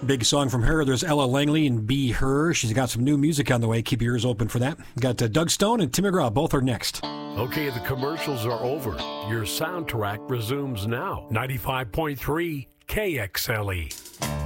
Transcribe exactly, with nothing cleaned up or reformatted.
Big song from her. There's Ella Langley and Be Her. She's got some new music on the way. Keep your ears open for that. Got uh, Doug Stone and Tim McGraw. Both are next. Okay, the commercials are over. Your soundtrack resumes now. ninety-five point three K X L E.